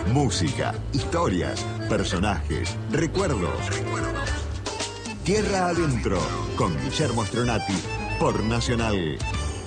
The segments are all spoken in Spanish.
Música, historias, personajes, recuerdos. Tierra Adentro, con Guillermo Stronati, por Nacional.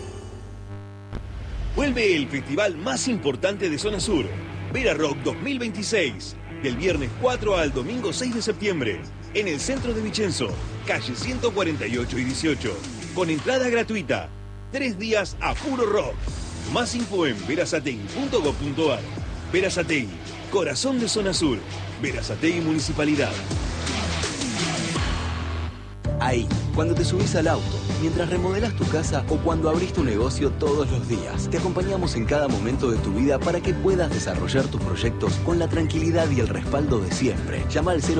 Vuelve el festival más importante de Zona Sur, Vera Rock 2026, del viernes 4 al domingo 6 de septiembre, en el centro de Vicenzo, calle 148 y 18, con entrada gratuita. 3 días a puro rock. Más info en verazategui.gov.ar. Verazategui, corazón de Zona Sur. Verazategui Municipalidad. Ahí, cuando te subís al auto, mientras remodelás tu casa o cuando abrís tu negocio todos los días, te acompañamos en cada momento de tu vida para que puedas desarrollar tus proyectos con la tranquilidad y el respaldo de siempre. Llama al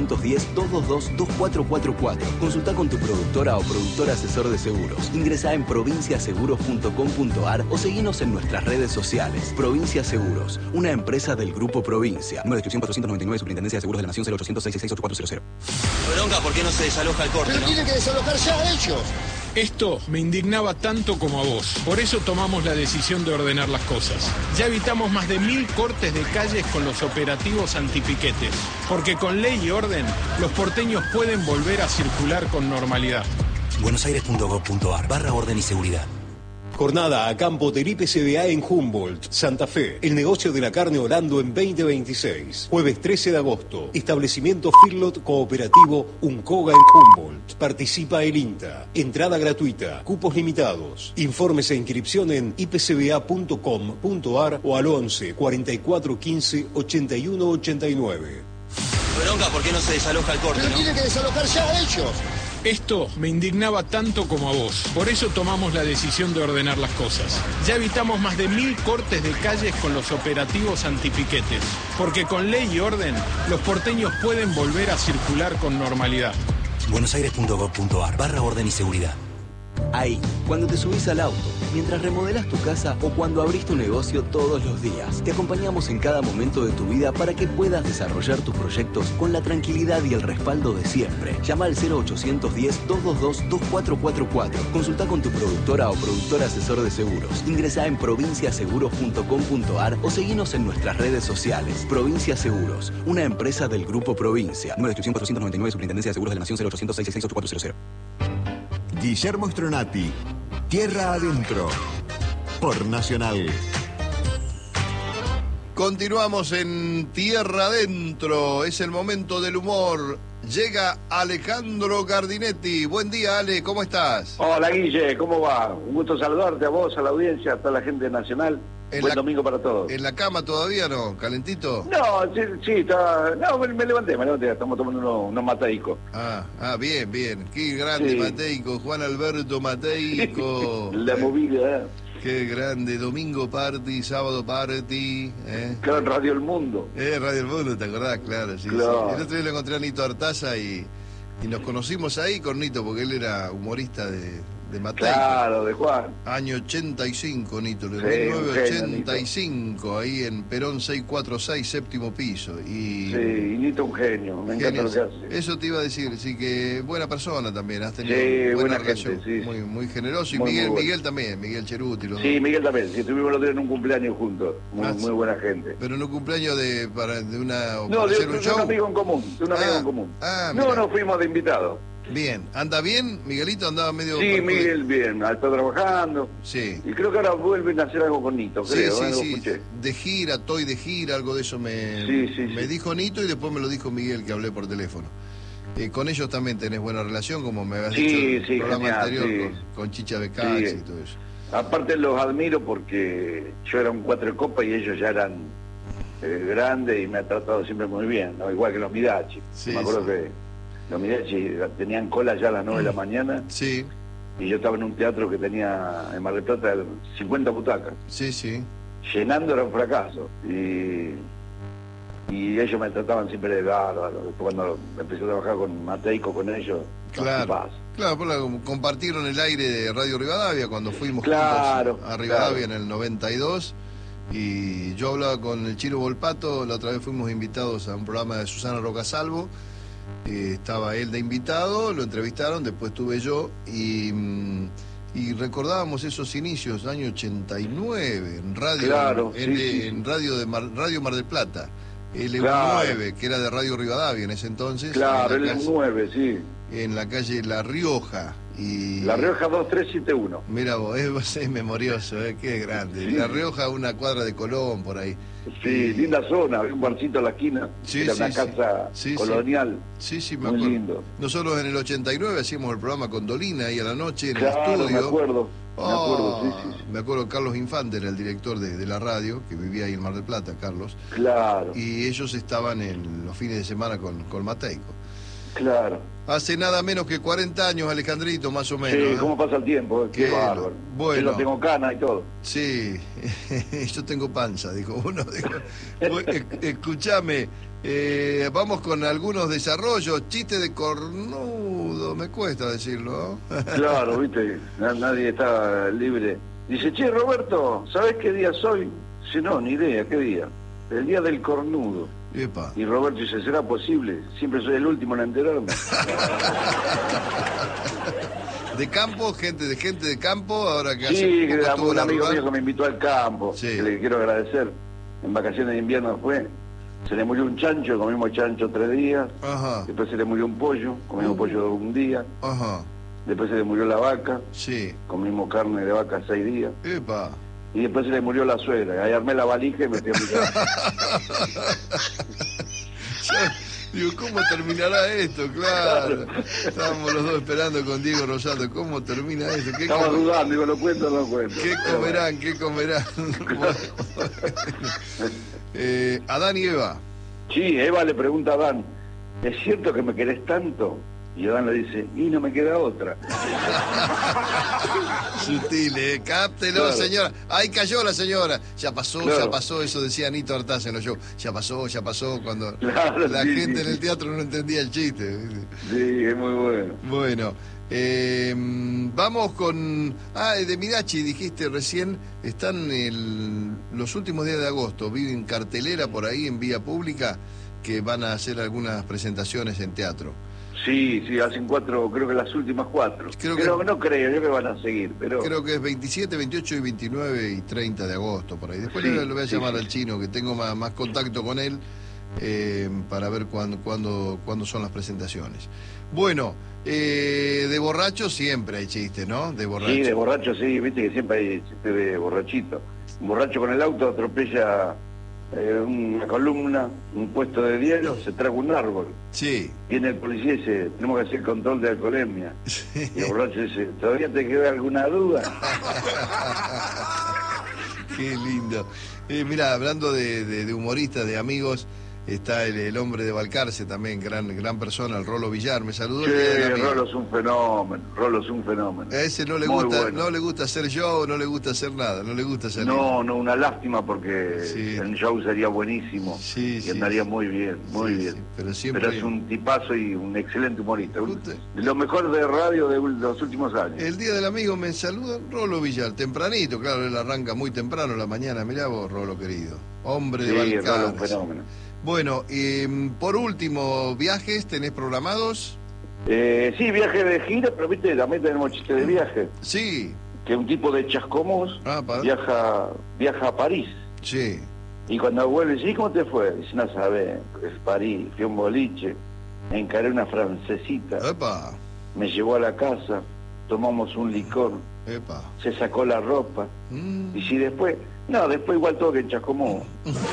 0810-222-2444. Consulta con tu productora o productor asesor de seguros. Ingresá en provinciaseguros.com.ar o seguinos en nuestras redes sociales. Provincia Seguros, una empresa del Grupo Provincia. Número de inscripción 499, Superintendencia de Seguros de la Nación, 0800-666-8400. Bronca, ¿por qué no se desaloja el corte? Pero tienen que desalojar ya ellos. Esto me indignaba tanto como a vos. Por eso tomamos la decisión de ordenar las cosas. Ya evitamos más de 1000 cortes de calles con los operativos antipiquetes. Porque con ley y orden, los porteños pueden volver a circular con normalidad. buenosaires.gov.ar/orden y seguridad. Jornada a campo del IPCBA en Humboldt, Santa Fe. El negocio de la carne Orlando en 2026. Jueves 13 de agosto. Establecimiento Feedlot Cooperativo Uncoga en Humboldt. Participa el INTA. Entrada gratuita. Cupos limitados. Informes e inscripción en ipcba.com.ar o al 11 44 15 81 89. Bronca, ¿por qué no se desaloja el corte? Pero tienen que desalojar ya ellos. Esto me indignaba tanto como a vos. Por eso tomamos la decisión de ordenar las cosas. Ya evitamos más de 1000 cortes de calles con los operativos antipiquetes. Porque con ley y orden, los porteños pueden volver a circular con normalidad. buenosaires.gov.ar/orden y seguridad. Ahí, cuando te subís al auto, mientras remodelás tu casa o cuando abrís tu negocio todos los días, te acompañamos en cada momento de tu vida para que puedas desarrollar tus proyectos con la tranquilidad y el respaldo de siempre. Llama al 0810-222-2444. Consulta con tu productora o productor asesor de seguros. Ingresá en provinciaseguros.com.ar o seguinos en nuestras redes sociales. Provincia Seguros, una empresa del Grupo Provincia. Número de inscripción 499, Superintendencia de Seguros de la Nación, 0800-666-8400. Guillermo Stronati, Tierra Adentro, por Nacional. Continuamos en Tierra Adentro, es el momento del humor. Llega Alejandro Gardinetti. Buen día, Ale, ¿cómo estás? Hola, Guille, ¿cómo va? Un gusto saludarte a vos, a la audiencia, a toda la gente nacional. Buen domingo para todos. ¿En la cama todavía no? ¿Calentito? No, sí, está... No, me levanté, estamos tomando unos mateicos. Bien. Qué grande, sí. Mateico, Juan Alberto Mateico. La movida, Qué grande, domingo party, sábado party. Claro, Radio El Mundo. Radio El Mundo, ¿te acordás? Claro, sí. Claro. Sí. El otro día lo encontré a Nito Artaza y nos conocimos ahí con Nito, porque él era humorista de Mateico. Claro, de Juan. Año 85, Nito, de 1985, ahí en Perón 646, séptimo piso. Sí, y Nito un genio, me encanta lo que hace. Eso te iba a decir, así que buena persona también, has tenido buena relación, gente, sí. Muy generoso. Y Miguel también, Miguel Cheruti. Sí, Miguel también, sí, estuvimos los días en un cumpleaños juntos, muy buena gente. Pero en un cumpleaños de un show. Un amigo en común, No, fuimos de invitados. Bien, ¿anda bien? ¿Miguelito andaba medio...? Sí, Miguel bien, está trabajando. Sí. Y creo que ahora vuelven a hacer algo con Nito, creo. Sí. De gira, algo de eso me dijo Nito y después me lo dijo Miguel, que hablé por teléfono. Con ellos también tenés buena relación, como me habías dicho en el programa anterior, con Chicha Becach y todo eso. Aparte los admiro porque yo era un 4 de copa y ellos ya eran grandes y me ha tratado siempre muy bien, ¿no? Igual que los Midachi. Me acuerdo que los Midachi tenían cola ya a las 9 de la mañana. Sí. Y yo estaba en un teatro que tenía en Mar del Plata 50 butacas. Sí. Llenando era un fracaso. Y ellos me trataban siempre de bárbaro. Después cuando empecé a trabajar con Mateico, con ellos, claro, compartieron el aire de Radio Rivadavia cuando fuimos a Rivadavia en el 92. Y yo hablaba con el Chiro Volpato, la otra vez fuimos invitados a un programa de Susana Rocasalvo. Estaba él de invitado, lo entrevistaron, después estuve yo y y recordábamos esos inicios, año 89, en radio, claro, en Radio Mar del Plata. El EU9, claro, que era de Radio Rivadavia en ese entonces. Claro, el EU9, sí. En la calle La Rioja. Y... La Rioja 2371. Mira vos, es memorioso, qué grande. Sí. La Rioja, una cuadra de Colón, por ahí. Sí, linda zona, había un barcito a la esquina. Sí, era una casa colonial. Sí, me acuerdo. Muy lindo. Nosotros en el 89 hacíamos el programa con Dolina ahí a la noche en el estudio. Me acuerdo. Me acuerdo, Carlos Infante era el director de la radio, que vivía ahí en Mar del Plata, Carlos. Claro. Y ellos estaban en los fines de semana con Mateico. Claro. Hace nada menos que 40 años, Alejandrito, más o menos. Sí, cómo pasa el tiempo, qué bárbaro. Bueno. Yo tengo cana y todo. Sí, yo tengo panza, dijo uno. Escúchame, vamos con algunos desarrollos, chiste de cornudo, me cuesta decirlo. Claro, viste, nadie está libre. Dice, che, Roberto, ¿sabés qué día soy? Dice, no, ni idea, ¿qué día? El día del cornudo. Epa. Y Roberto dice, ¿será posible? Siempre soy el último en enterarme. ¿De campo? ¿Gente de campo? Ahora que sí, hace un amigo mío que me invitó al campo, sí, que le quiero agradecer. En vacaciones de invierno se le murió un chancho, comimos chancho 3 días. Ajá. Después se le murió un pollo, comimos pollo un día. Ajá. Después se le murió la vaca. Sí. Comimos carne de vaca 6 días. Epa. Y después se le murió la suegra. Ahí armé la valija y me fui a mi casa. Digo, ¿cómo terminará esto? Claro. Estábamos los dos esperando con Diego Rosado. ¿Cómo termina esto? Estaba dudando, digo, ¿lo cuento o no lo cuento? ¿Qué comerán? Adán y Eva. Sí, Eva le pregunta a Adán, ¿es cierto que me querés tanto? Y Adán le dice, y no me queda otra. Sutil, cáptelo, claro, señora. Ahí cayó la señora. Ya pasó, eso decía Anito Artaza en los shows. Ya pasó, cuando claro, la gente en el teatro no entendía el chiste. Sí, es muy bueno. Bueno, vamos con... de Mirachi, dijiste recién, están los últimos días de agosto, viven cartelera por ahí en vía pública, que van a hacer algunas presentaciones en teatro. Sí, hacen 4, creo que las últimas 4. Yo creo que van a seguir, pero... Creo que es 27, 28 y 29 y 30 de agosto, por ahí. Después le voy a llamar al chino, que tengo más contacto con él, para ver cuándo son las presentaciones. Bueno, de borracho siempre hay chiste, ¿no? De borracho. Sí, de borracho sí, viste que siempre hay chiste de borrachito. Un borracho con el auto atropella una columna, un puesto de hielo, se traga un árbol. Sí. Viene el policía y dice, tenemos que hacer control de alcoholemia. Sí. Y el borracho dice, ¿todavía te queda alguna duda? Qué lindo. Mira, hablando de humoristas, de amigos, está el hombre de Balcarce también, gran persona, el Rolo Villar, me saludó. Sí, el Rolo es un fenómeno, A ese no le gusta hacer show, no le gusta hacer nada, no le gusta hacer No, una lástima porque el show sería buenísimo y andaría muy bien. Pero es un tipazo y un excelente humorista. De lo mejor de radio de los últimos años. El día del amigo me saluda Rolo Villar, tempranito, claro, él arranca muy temprano la mañana, mirá vos, Rolo querido, hombre de Balcarce. Rolo, un fenómeno. Bueno, por último, ¿viajes tenés programados? Sí, viaje de gira, pero viste, también tenemos chiste de viaje. Sí. Que un tipo de Chascomús viaja a París. Sí. Y cuando vuelve, dice, ¿y cómo te fue? Dice, no sabés, es París, fui a un boliche, encaré una francesita. Epa. Me llevó a la casa, tomamos un licor. Epa. Se sacó la ropa. Y si después... No, después igual todo que en Chascomús.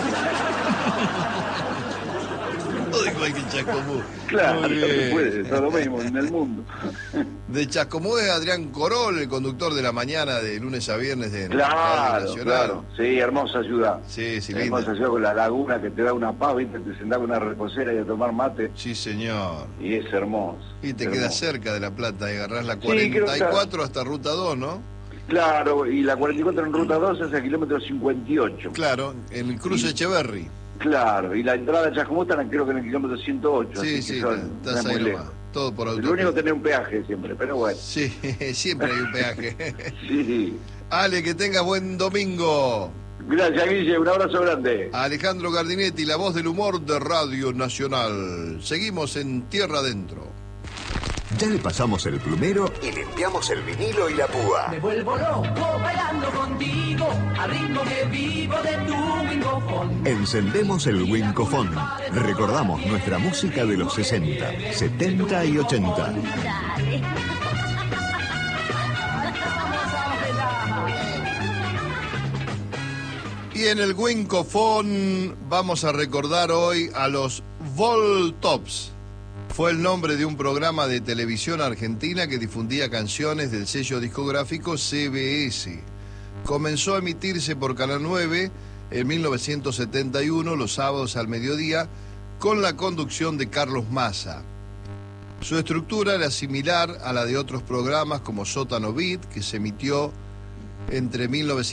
Todo igual que en Chascomús. Claro, no se puede, está lo mismo en el mundo. De Chascomús es Adrián Corol, el conductor de la mañana de lunes a viernes de Radio Nacional. Claro, sí, hermosa ciudad. Sí, hermosa ciudad con la laguna que te da una paz, ¿viste? Te sentás con una reposera y a tomar mate. Sí, señor. Y es hermoso. Y te queda cerca de La Plata, y agarrás la 44 hasta Ruta 2, ¿no? Claro, y la 44 en Ruta 2 es el kilómetro 58. Claro, en el cruce Echeverri. Claro, y la entrada de Chascomús creo que en el kilómetro 108. Sí, estás ahí nomás. Todo por auto. Lo único es tener un peaje siempre, pero bueno. Sí, siempre hay un peaje. Sí. Ale, que tengas buen domingo. Gracias, Guille, un abrazo grande. Alejandro Gardinetti, la voz del humor de Radio Nacional. Seguimos en Tierra Adentro. Ya le pasamos el plumero y limpiamos el vinilo y la púa. Me vuelvo loco bailando contigo, al ritmo que vivo de tu Wincofon. Encendemos el Wincofon. Recordamos nuestra música de los 60, 70 y 80. Y en el Wincofon vamos a recordar hoy a los Voltops. Fue el nombre de un programa de televisión argentina que difundía canciones del sello discográfico CBS. Comenzó a emitirse por Canal 9 en 1971, los sábados al mediodía, con la conducción de Carlos Massa. Su estructura era similar a la de otros programas como Sótano Beat, que se emitió entre 1971